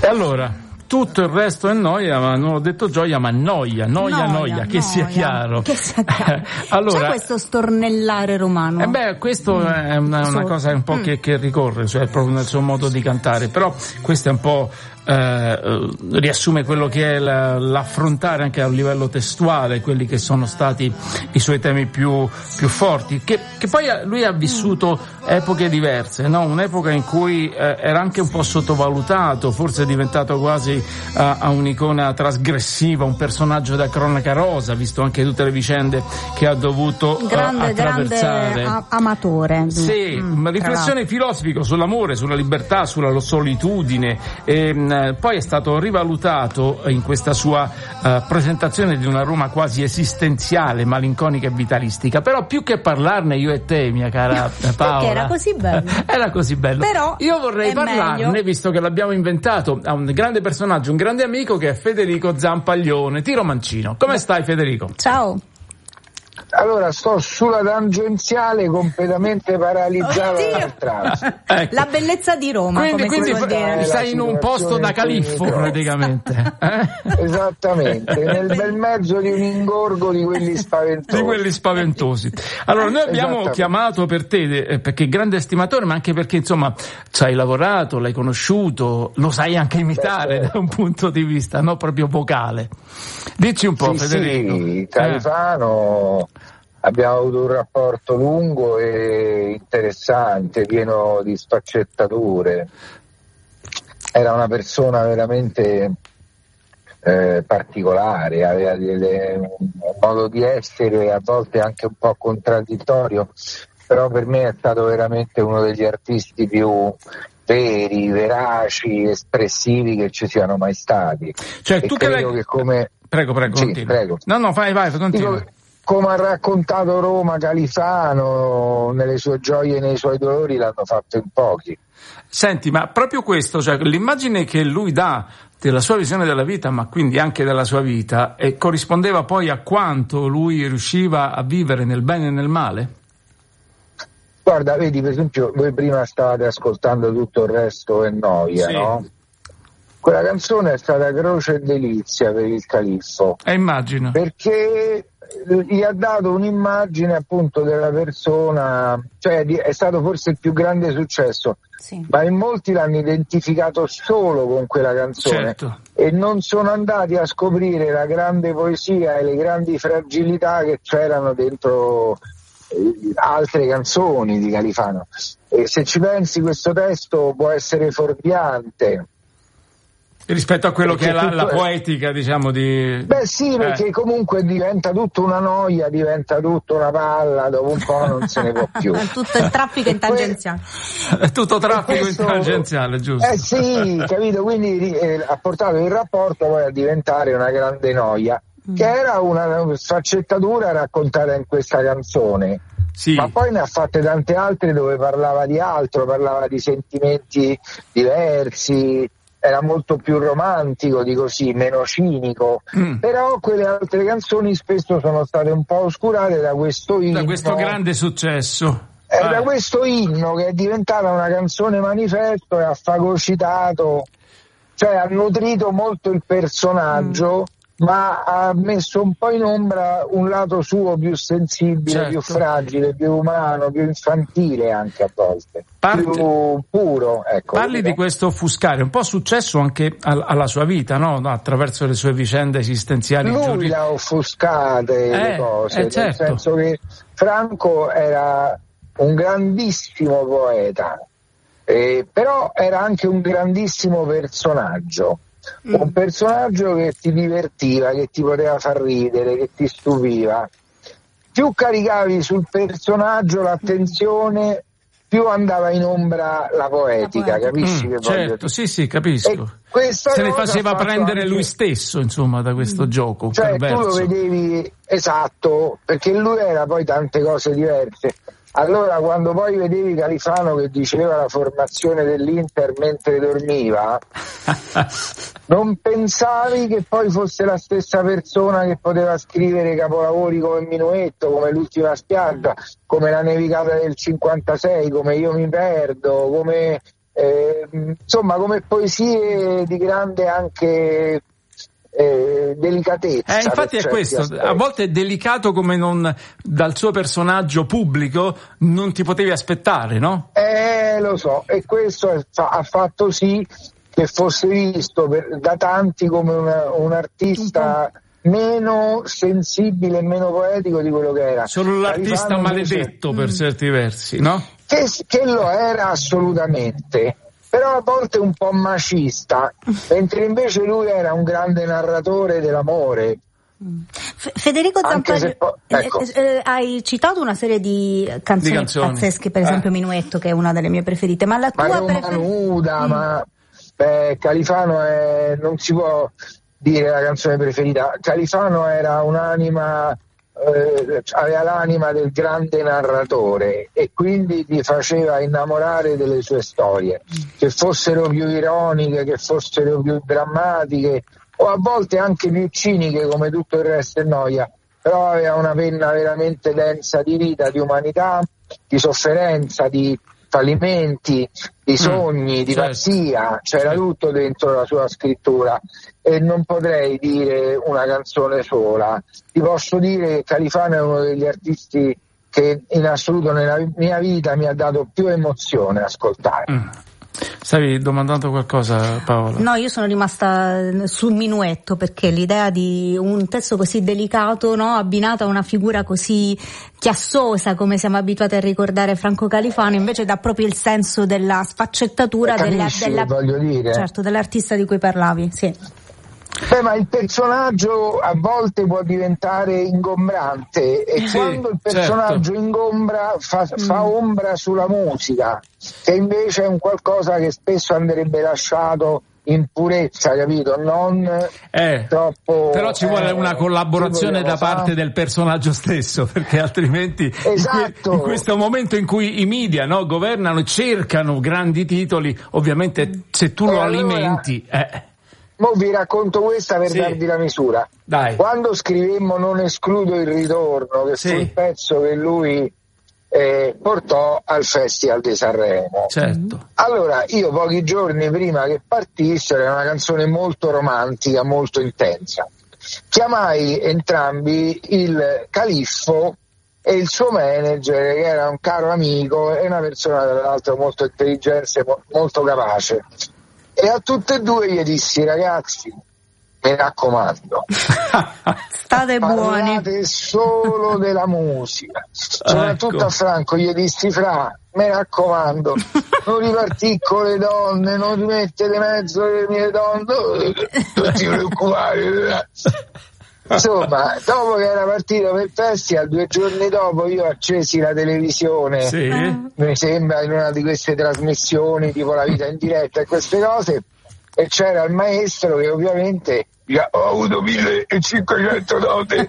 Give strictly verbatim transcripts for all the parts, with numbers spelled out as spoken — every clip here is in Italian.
Allora, tutto il resto è noia, ma non ho detto gioia, ma noia, noia, noia, noia che noia, sia chiaro. Che sia chiaro. Allora, c'è questo stornellare romano? Eh beh, questo mm. è una, una cosa un po' mm. che, che ricorre, cioè proprio nel suo modo di cantare, però questo è un po' eh, riassume quello che è la, l'affrontare anche a livello testuale quelli che sono stati i suoi temi più, più forti, che, che poi lui ha vissuto epoche diverse, no? Un'epoca in cui eh, era anche un po' sottovalutato, forse è diventato quasi eh, a un'icona trasgressiva, un personaggio da cronaca rosa, visto anche tutte le vicende che ha dovuto grande, uh, attraversare. Grande amatore. Sì, mm, riflessione filosofica sull'amore, sulla libertà, sulla solitudine. E, poi è stato rivalutato in questa sua uh, presentazione di una Roma quasi esistenziale, malinconica e vitalistica. Però più che parlarne io e te, mia cara Paola, perché era così bello. Era così bello. Però io vorrei parlarne, meglio. Visto che l'abbiamo inventato, a un grande personaggio, un grande amico che è Federico Zampaglione, Tiro Mancino. Come stai, Federico? Ciao. Allora, sto sulla tangenziale completamente paralizzata dal traffico. Ecco. La bellezza di Roma, quindi, come quindi f- sei in un posto da califfo praticamente. Eh? Esattamente, nel bel mezzo di un ingorgo di quelli spaventosi. Di quelli spaventosi. Allora, noi abbiamo chiamato per te perché grande estimatore, ma anche perché insomma ci hai lavorato, l'hai conosciuto, lo sai anche imitare Beh, da un punto di vista no proprio vocale. Dici un po', sì, Federico. Sì, Califano. Eh. Abbiamo avuto un rapporto lungo e interessante, pieno di sfaccettature. Era una persona veramente eh, particolare, aveva delle, un modo di essere a volte anche un po' contraddittorio, però per me è stato veramente uno degli artisti più veri, veraci, espressivi che ci siano mai stati. Cioè, e tu credo che, che come... Prego, prego, sì, continua. prego. No, no, vai, vai, continua. Dico, come ha raccontato Roma Califano, nelle sue gioie e nei suoi dolori l'hanno fatto in pochi. Senti, ma proprio questo, cioè l'immagine che lui dà della sua visione della vita, ma quindi anche della sua vita, e corrispondeva poi a quanto lui riusciva a vivere nel bene e nel male? Guarda, vedi, per esempio, voi prima stavate ascoltando Tutto il resto è noia, sì. No? Quella canzone è stata croce e delizia per il Califfo. E immagino. Perché gli ha dato un'immagine appunto della persona, cioè è stato forse il più grande successo, sì. Ma in molti l'hanno identificato solo con quella canzone, certo. E non sono andati a scoprire la grande poesia e le grandi fragilità che c'erano dentro altre canzoni di Califano. E se ci pensi, questo testo può essere fuorviante rispetto a quello perché che è la, la poetica, diciamo, di... Beh sì, perché eh. comunque diventa tutto una noia, diventa tutto una palla, dopo un po' non se ne può più. È tutto il traffico in tangenziale. È tutto traffico questo, in tangenziale, giusto? Eh sì, capito? Quindi eh, ha portato il rapporto poi a diventare una grande noia, mm. che era una sfaccettatura raccontata in questa canzone. Sì. Ma poi ne ha fatte tante altre dove parlava di altro, parlava di sentimenti diversi, era molto più romantico di così, meno cinico, mm. però quelle altre canzoni spesso sono state un po' oscurate da questo inno. Da questo grande successo. Eh, ah. Da questo inno che è diventata una canzone manifesto e ha fagocitato, cioè ha nutrito molto il personaggio, mm. ma ha messo un po' in ombra un lato suo più sensibile, certo. più fragile, più umano, più infantile anche a volte. Parli, più puro, ecco. Parli di questo offuscare, un po' successo anche alla sua vita, no? No, attraverso le sue vicende esistenziali. Lui giuri... le ha offuscate eh, le cose, eh, certo. nel senso che Franco era un grandissimo poeta, eh, però era anche un grandissimo personaggio. Mm. Un personaggio che ti divertiva, che ti poteva far ridere, che ti stupiva. Più caricavi sul personaggio l'attenzione, più andava in ombra la poetica, la capisci? Mm, che certo, voglio sì, sì, capisco. Se ne faceva prendere anche... lui stesso, insomma, da questo mm. gioco. Cioè, perverso. Tu lo vedevi, esatto, perché lui era poi tante cose diverse. Allora, quando poi vedevi Califano che diceva la formazione dell'Inter mentre dormiva, non pensavi che poi fosse la stessa persona che poteva scrivere capolavori come Minuetto, come L'ultima spiaggia, come La nevicata del cinquantasei, come Io mi perdo, come eh, insomma come poesie di grande anche eh, delicatezza. Eh, infatti è questo, aspetti. A volte è delicato come non dal suo personaggio pubblico non ti potevi aspettare, no? Eh, lo so, e questo è, fa, ha fatto sì che fosse visto per, da tanti come una, un artista meno sensibile e meno poetico di quello che era. Solo l'artista Califano maledetto invece, per mm. certi versi, no? Che, che lo era assolutamente, però a volte un po' macista, mentre invece lui era un grande narratore dell'amore. Federico Zampaglione, po- ecco. eh, eh, hai citato una serie di canzoni, di canzoni. pazzesche, per esempio eh. Minuetto, che è una delle mie preferite, ma la tua ma prefer- nuda, mm. ma beh, Califano è, non si può dire la canzone preferita. Califano era un'anima, eh, aveva l'anima del grande narratore e quindi ti faceva innamorare delle sue storie, che fossero più ironiche, che fossero più drammatiche o a volte anche più ciniche come tutto il resto è noia, però aveva una penna veramente densa di vita, di umanità, di sofferenza, di fallimenti, di sogni, mm, di certo. pazzia, c'era certo. tutto dentro la sua scrittura e non potrei dire una canzone sola. Ti posso dire che Califano è uno degli artisti che in assoluto nella mia vita mi ha dato più emozione ascoltare. Mm. Stavi domandando qualcosa, Paola? No, io sono rimasta sul Minuetto perché l'idea di un testo così delicato, no, abbinato a una figura così chiassosa come siamo abituati a ricordare Franco Califano, invece dà proprio il senso della sfaccettatura della, della, voglio dire. certo, dell'artista di cui parlavi, sì. Beh, ma il personaggio a volte può diventare ingombrante e sì, quando il personaggio certo. ingombra fa, fa mm. ombra sulla musica, che invece è un qualcosa che spesso andrebbe lasciato in purezza, capito? Non eh, troppo. Però ci vuole eh, una collaborazione da parte fare. del personaggio stesso, perché altrimenti esatto. in, que- in questo momento in cui i media, no, governano e cercano grandi titoli, ovviamente se tu e lo allora, alimenti. Eh. Mo vi racconto questa per sì. darvi la misura. Dai. Quando scrivemmo Non escludo il ritorno, che sì. fu il pezzo che lui eh, portò al Festival di Sanremo. Certo. Allora, io pochi giorni prima che partisse, era una canzone molto romantica, molto intensa. Chiamai entrambi il Califfo e il suo manager, che era un caro amico e una persona tra l'altro molto intelligente, molto capace. E a tutte e due gli dissi: ragazzi, mi raccomando, state buoni, parlate solo della musica. Soprattutto ecco. a Franco gli dissi: Fra, mi raccomando, non ripartì con le donne, non rimette di mezzo le mie donne, non ti preoccupare. Insomma, dopo che era partito per il festival, due giorni dopo io accesi la televisione, sì. mi sembra in una di queste trasmissioni tipo La vita in diretta e queste cose, e c'era il maestro che ovviamente ho avuto millecinquecento note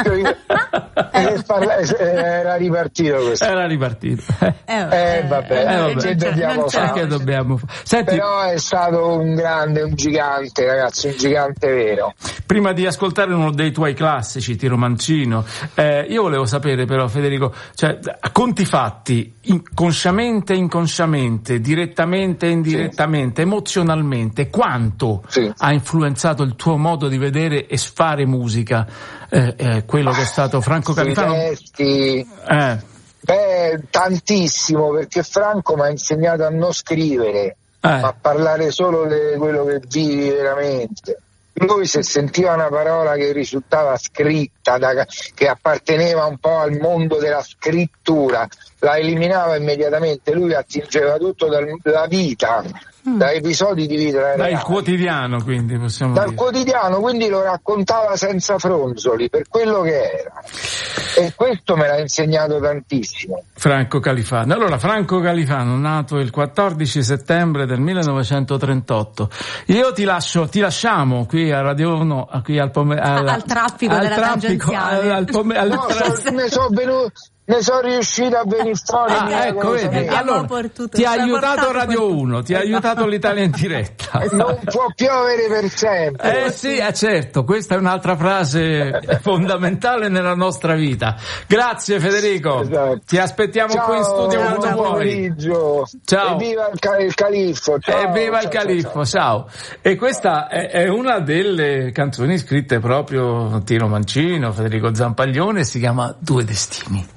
e parla- era ripartito questo. Era ripartito. Eh, eh vabbè, eh, vabbè. Che dobbiamo fare? Che dobbiamo fare? Senti, però è stato un grande, un gigante, ragazzi, un gigante vero. Prima di ascoltare uno dei tuoi classici, Tiro Mancino, eh, io volevo sapere però, Federico, cioè, a conti fatti, inconsciamente e inconsciamente, direttamente e indirettamente, sì. emozionalmente, quanto sì. ha influenzato il tuo modo di vedere e fare musica, eh, eh, quello che è stato Franco Califano? Testi, eh. Beh, tantissimo, perché Franco mi ha insegnato a non scrivere, eh. ma a parlare solo di quello che vivi veramente. Lui, se sentiva una parola che risultava scritta, da, che apparteneva un po' al mondo della scrittura, la eliminava immediatamente. Lui attingeva tutto dalla vita, mm. da episodi di vita. Dal quotidiano, quindi possiamo Dal dire. quotidiano, quindi lo raccontava senza fronzoli, per quello che era. E questo me l'ha insegnato tantissimo. Franco Califano. Allora, Franco Califano, nato il quattordici settembre del millenovecentotrentotto. Io ti lascio, ti lasciamo qui a Radio uno, qui al, pom- al, al traffico al della traffico, tangenziale. Al, al, pom- al no, tra- so, ne so venuto. ne sono riuscito a venire fuori. Ah, ecco, vedi, allora ti ha aiutato Radio uno, ti ha aiutato l'Italia in diretta. Non può piovere per sempre. Eh sì, eh, certo, questa è un'altra frase fondamentale nella nostra vita. Grazie Federico, esatto. Ti aspettiamo ciao, qui in studio quando vuoi. Ciao. E viva il, ca- il califfo. Ciao. E viva ciao, il califfo, ciao. ciao. E questa è, è una delle canzoni scritte proprio da Tino Mancino, Federico Zampaglione, si chiama Due Destini.